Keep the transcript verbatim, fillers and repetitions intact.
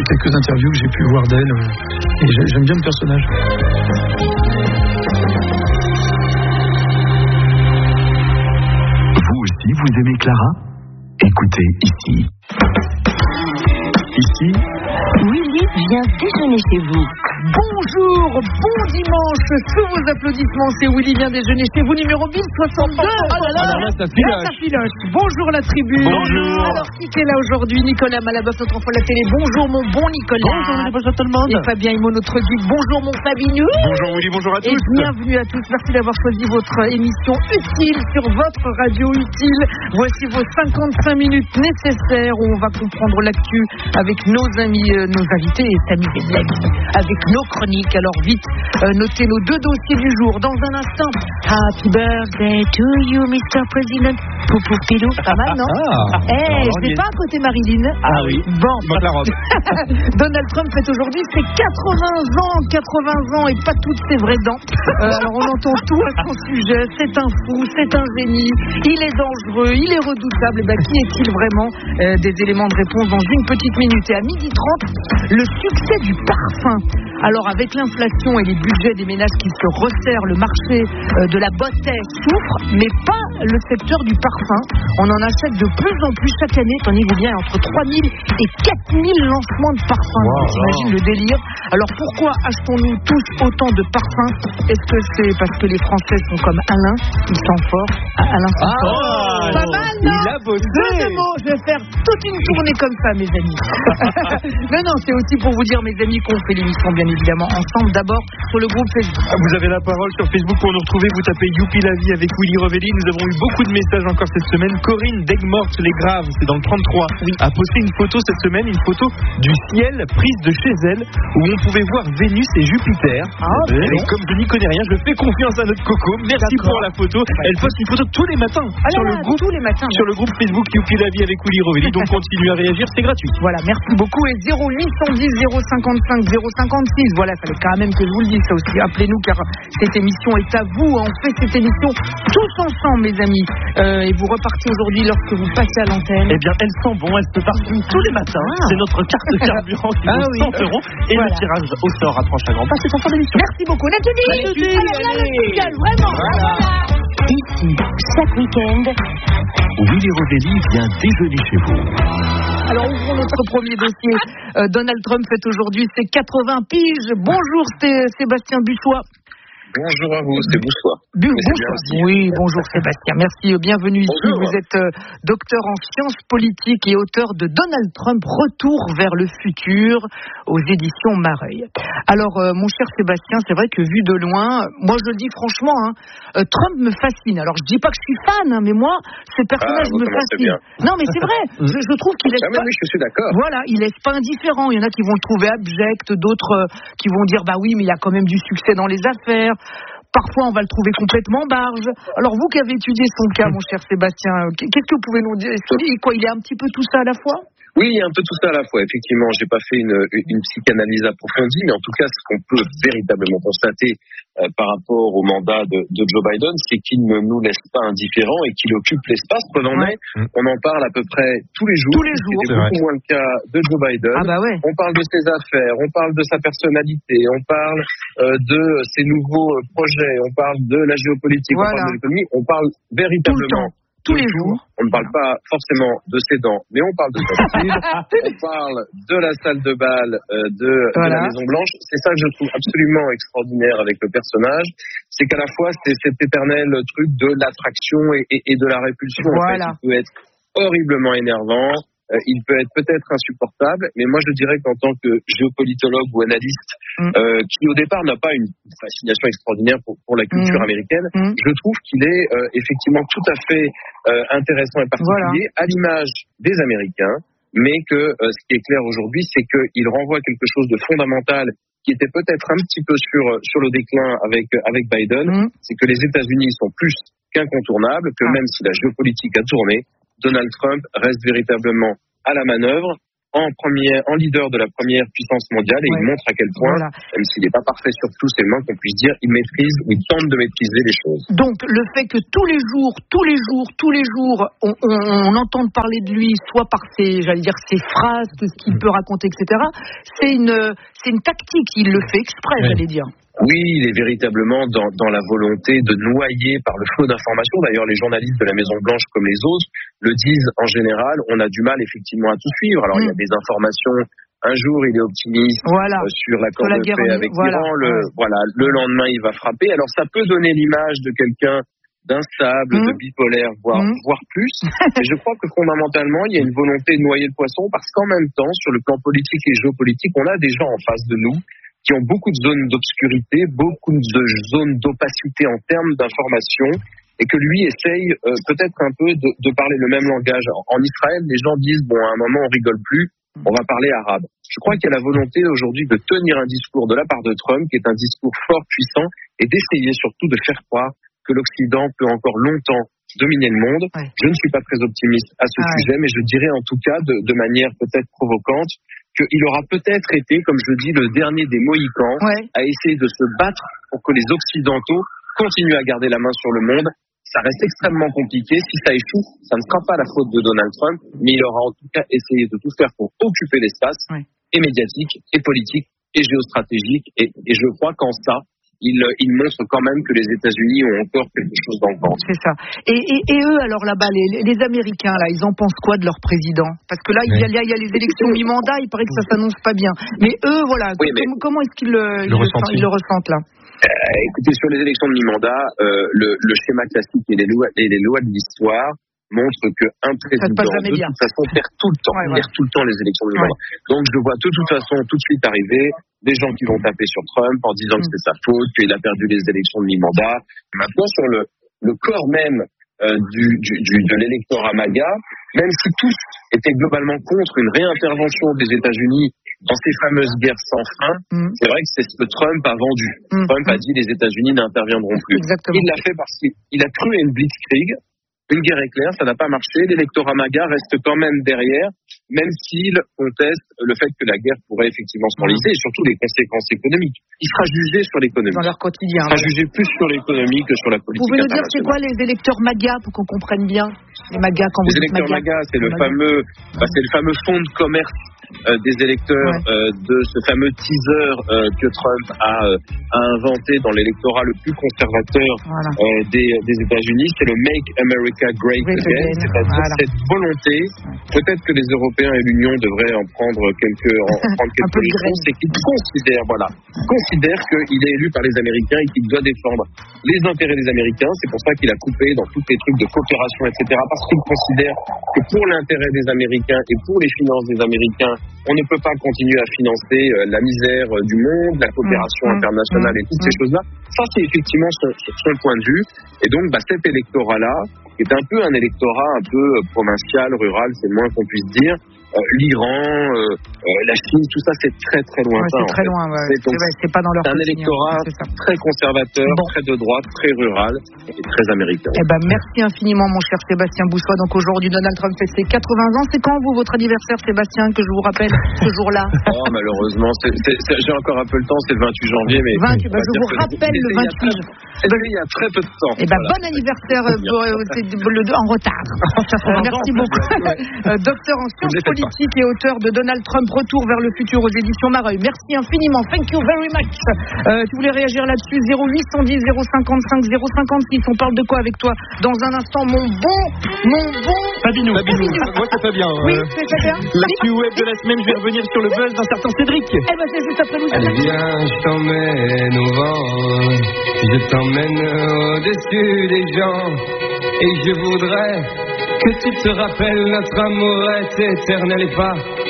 quelques interviews que j'ai pu voir d'elle. Euh, et j'aime bien le personnage. Vous aussi, vous aimez Clara ? Écoutez ici. Ici, Willy vient déjeuner chez vous. Bonjour, bon dimanche, sous vos applaudissements, c'est Willy vient déjeuner chez vous, numéro mille soixante-deux. Oh là là, alors là, ça filoche. ça filoche. Bonjour la tribu. Bonjour. Alors qui est là aujourd'hui? Nicolas Malaboff, notre enfant de la télé. Bonjour mon bon Nicolas. Bonjour, bonjour tout le monde. Et Fabien Immo, notre guide. Bonjour mon Fabinou. Bonjour Willy, bonjour à tous. Et bienvenue à tous. Merci d'avoir choisi votre émission utile sur votre radio utile. Voici vos cinquante-cinq minutes nécessaires où on va comprendre l'actu avec nos amis, euh, nos invités et Samy Benlami, avec nos chroniques. Alors vite, euh, notez nos deux dossiers du jour. Dans un instant, Happy birthday to you, mister President. Poupou pilou, pas mal, non? Ah. Eh, hey, je n'ai pas à côté Marilyn. Ah oui. Bon. Il manque la robe. Donald Trump fête aujourd'hui ses quatre-vingts ans, quatre-vingts ans et pas toutes ses vraies dents. Euh, alors on entend tout à son sujet. C'est un fou, c'est un génie. Il est dangereux, il est redoutable. Et ben, qui est-il vraiment? euh, Des éléments de réponse dans une petite minute. Et à midi trente, le succès du parfum. Alors avec l'inflation et les budgets des ménages qui se resserrent, le marché euh, de la beauté souffre, mais pas le secteur du parfum. On en achète de plus en plus chaque année, tenez-vous bien, entre trois mille et quatre mille lancements de parfums. Wow, T'imagines wow. le délire? Alors pourquoi achetons-nous tous autant de parfums? Est-ce que c'est parce que les Français sont comme Alain, ils sont forts? Alain sont Ah, forts. Pas mal, non? il a bossé. Deux de mots, je vais faire toute une tournée comme ça, mes amis. non, non, c'est aussi pour vous dire, mes amis, qu'on fait l'émission, bien évidemment, ensemble. D'abord, sur le groupe Facebook. Vous avez la parole sur Facebook pour nous retrouver. Vous tapez Youpi la vie avec Willy Revelli. Nous avons eu beaucoup de messages encore cette semaine. Corinne d'Aigues-Mortes, les Graves, c'est dans le trente-trois, oui. a posté une photo cette semaine, une photo du ciel prise de chez elle, où on pouvait voir Vénus et Jupiter. Ah, et bon. comme je n'y connais rien, je fais confiance à notre Coco. Merci D'accord. pour la photo. Elle poste une photo tous les matins Ah sur là le là, groupe. tous les matins. Sur le groupe Facebook Youpi la vie avec Willy Revelli. Donc continuez à réagir, c'est gratuit. Voilà, merci beaucoup. Et zéro huit cent dix zéro cinquante-cinq zéro cinquante-six. Voilà, il fallait quand même que je vous le dise ça aussi. Appelez-nous car cette émission est à vous. On fait cette émission tous ensemble, mes amis. Euh, et vous repartez aujourd'hui lorsque vous passez à l'antenne. Eh bien, elles sont bonnes, elles se parfument tous les matins. Ah. C'est notre carte de carburant qui Ah vaut oui. cent euros. Et Voilà. le tirage au sort à tranche à grand pas, c'est en fin d'émission. Merci beaucoup, Nathalie. Nathalie, Alors là, le allez. signal, vraiment. Voilà. Ici, chaque week-end, Willy Revelli vient déjeuner chez vous. Alors, ouvrons notre premier dossier. Euh, Donald Trump fête aujourd'hui ses quatre-vingts piges. Bonjour, Sté- Sébastien Bussois. Bonjour à vous, c'est Boussois. Bu- Mais c'est bien bonjour. aussi. Oui, bonjour Sébastien. Merci, euh, bienvenue ici. Bonjour. Vous êtes euh, docteur en sciences politiques et auteur de Donald Trump, Retour vers le futur aux éditions Mareuil. Alors, euh, mon cher Sébastien, c'est vrai que vu de loin, moi je le dis franchement, hein, euh, Trump me fascine. Alors, je dis pas que je suis fan, hein, mais moi, ce personnage Ah, vous me commencez fascine. bien. Non, mais c'est vrai. je, je trouve qu'il est Ah, mais oui, je suis d'accord. voilà, il laisse pas indifférent. Il y en a qui vont le trouver abject, d'autres euh, qui vont dire bah oui, mais il y a quand même du succès dans les affaires. Parfois, on va le trouver complètement barge. Alors, vous qui avez étudié son cas, mon cher Sébastien, qu'est-ce que vous pouvez nous dire? Est-ce qu'il est quoi? Il est un petit peu tout ça à la fois? Oui, il y a un peu tout ça à la fois. Effectivement, j'ai pas fait une, une psychanalyse approfondie, mais en tout cas, ce qu'on peut véritablement constater euh, par rapport au mandat de, de Joe Biden, c'est qu'il ne nous laisse pas indifférents et qu'il occupe l'espace. Preuve en est, Ouais. on en parle à peu près tous les jours. Tous les jours, C'était c'est beaucoup moins le cas de Joe Biden. Ah bah ouais. On parle de ses affaires, on parle de sa personnalité, on parle euh, de ses nouveaux euh, projets, on parle de la géopolitique, Voilà. on parle de l'économie, on parle Tout le véritablement temps, tous les de tout. jours. On ne parle pas forcément de ses dents, mais on parle de sa style, on parle de la salle de bal euh, de, de Voilà. la Maison Blanche. C'est ça que je trouve absolument extraordinaire avec le personnage, c'est qu'à la fois c'est cet éternel truc de l'attraction et, et, et de la répulsion. Voilà. En fait, il peut être horriblement énervant. Euh, il peut être peut-être insupportable, mais moi je dirais qu'en tant que géopolitologue ou analyste, Mm. euh, qui au départ n'a pas une fascination extraordinaire pour, pour la culture Mm. américaine, Mm. je trouve qu'il est euh, effectivement tout à fait euh, intéressant et particulier, à l'image des Américains, mais que euh, ce qui est clair aujourd'hui, c'est qu'il renvoie quelque chose de fondamental qui était peut-être un petit peu sur, sur le déclin avec, avec Biden, Mm. c'est que les États-Unis sont plus qu'incontournables, que Ah. même si la géopolitique a tourné, Donald Trump reste véritablement à la manœuvre. en première, en leader de la première puissance mondiale et ouais. il montre à quel point, voilà. même s'il n'est pas parfait sur tous ses mains, qu'on puisse dire, il maîtrise ou il tente de maîtriser les choses. Donc le fait que tous les jours, tous les jours, tous les jours, on, on, on entende parler de lui, soit par ses, j'allais dire, ses phrases, de ce qu'il peut raconter, et cetera. C'est une, c'est une tactique. Il le fait exprès, ouais. j'allais dire. Oui, il est véritablement dans, dans la volonté de noyer par le flot d'informations. D'ailleurs, les journalistes de la Maison-Blanche, comme les autres, le disent en général. On a du mal effectivement à tout suivre. Alors, mmh. il y a des informations. Un jour, il est optimiste voilà. euh, sur l'accord sur la de paix avec voilà. l'Iran. Le, ouais. voilà, le lendemain, il va frapper. Alors, ça peut donner l'image de quelqu'un d'instable, mmh. de bipolaire, voire, mmh. voire plus. Et je crois que fondamentalement, il y a une volonté de noyer le poisson parce qu'en même temps, sur le plan politique et géopolitique, on a des gens en face de nous qui ont beaucoup de zones d'obscurité, beaucoup de zones d'opacité en termes d'information, et que lui essaye euh, peut-être un peu de, de parler le même langage. En Israël, les gens disent, bon, à un moment, on rigole plus, on va parler arabe. Je crois qu'il y a la volonté aujourd'hui de tenir un discours de la part de Trump, qui est un discours fort, puissant, et d'essayer surtout de faire croire que l'Occident peut encore longtemps dominer le monde. Ouais. Je ne suis pas très optimiste à ce ah sujet, ouais. mais je dirais en tout cas, de, de manière peut-être provocante, qu'il aura peut-être été, comme je dis, le dernier des Mohicans ouais. à essayer de se battre pour que les Occidentaux continuent à garder la main sur le monde. Ça reste extrêmement compliqué. Si ça échoue, ça ne sera pas la faute de Donald Trump, mais il aura en tout cas essayé de tout faire pour occuper l'espace, ouais. et médiatique, et politique, et géostratégique. Et, et je crois qu'en ça, Il, il montre quand même que les États-Unis ont encore quelque chose dans le ventre. C'est ça. Et, et, et eux, alors là-bas, les, les Américains, là, ils en pensent quoi de leur président ? Parce que là, oui. il, y a, il y a les élections mi-mandat, il paraît que ça s'annonce pas bien. Mais eux, voilà, oui, mais comment, comment est-ce qu'ils le, le, le, ils le ressentent là ? euh, Écoutez, sur les élections de mi-mandat, euh, le, le schéma classique et les lois, et les lois de l'histoire montre qu'un président, de bien. toute façon, perd tout le temps, ouais, ouais. perd tout le temps les élections de mi-mandat. Ouais. Donc, je vois de toute façon tout de suite arriver des gens qui vont taper sur Trump en disant mmh. que c'est sa faute, qu'il a perdu les élections de mi-mandat. Maintenant, sur le, le corps même euh, du, du, du, de l'électorat MAGA, même si tous étaient globalement contre une réintervention des États-Unis dans ces fameuses guerres sans fin, mmh. c'est vrai que c'est ce que Trump a vendu. Mmh. Trump mmh. a dit les États-Unis n'interviendront plus. Exactement. Il l'a fait parce qu'il a cru à une blitzkrieg. Une guerre éclair, ça n'a pas marché. L'électorat MAGA reste quand même derrière, même s'il conteste le fait que la guerre pourrait effectivement s'enliser, et surtout les conséquences économiques. Il sera jugé sur l'économie. Dans leur quotidien. Il sera jugé plus sur l'économie que sur la politique. Vous pouvez nous dire c'est quoi les électeurs MAGA pour qu'on comprenne bien les MAGA quand vous Les électeurs MAGA, c'est le fameux, bah, c'est le fameux fonds de commerce euh, des électeurs ouais. euh, de ce fameux teaser euh, que Trump a, euh, a inventé dans l'électorat le plus conservateur voilà. euh, des, des États-Unis. C'est le Make America Great, Great Again, again. C'est-à-dire voilà. cette volonté. Peut-être que les Européens et l'Union devraient en prendre quelques, en, en prendre quelques leçons, c'est qu'ils considèrent, voilà, considèrent qu'il est élu par les Américains et qu'il doit défendre les intérêts des Américains. C'est pour ça qu'il a coupé dans tous les trucs de coopération, et cetera. Parce qu'il considère que pour l'intérêt des Américains et pour les finances des Américains, on ne peut pas continuer à financer euh, la misère euh, du monde, la coopération mmh, internationale mmh, et toutes mmh. ces choses-là. Ça, c'est effectivement son, son point de vue. Et donc, bah, cet électorat-là, qui est un peu un électorat un peu euh, provincial, rural, c'est le moins qu'on puisse dire, euh, l'Iran, euh, euh, la Chine, tout ça, c'est très très lointain. Ouais, c'est très loin, ouais. c'est, donc, c'est, c'est pas dans leur C'est un électorat très conservateur, bon. très de droite, très rural et très américain. Eh ben, merci infiniment, mon cher Sébastien Boussois. Donc aujourd'hui, Donald Trump fête ses quatre-vingts ans. C'est quand, vous, votre anniversaire, Sébastien, que je vous rappelle ce jour-là? Oh, malheureusement, c'est, c'est, c'est, j'ai encore un peu le temps, c'est le vingt-huit janvier. Mais vingt-huit, bah, je vous rappelle le vingt-huit. C'est il y a très peu de temps. Eh ben, voilà. Bon anniversaire pour, euh, en retard. euh, merci beaucoup. euh, docteur en sciences politiques et auteur de Donald Trump, Retour vers le futur aux éditions Mareuil. Merci infiniment. Thank you very much. Euh, tu voulais réagir là-dessus? Zéro huit cent dix, zéro cinquante-cinq, zéro cinquante-six. On parle de quoi avec toi dans un instant, mon bon, mon bon Fabinou. Fabinou. Moi, c'est Fabien. Euh, oui, c'est Fabien. L'actu web de la semaine, je vais revenir sur le buzz d'un certain Cédric. Eh ben, c'est juste après nous. Allez, viens, je t'emmène au vent. Je t'emmène au-dessus des gens. Et je voudrais que tu te rappelles, notre amour est éternel et pas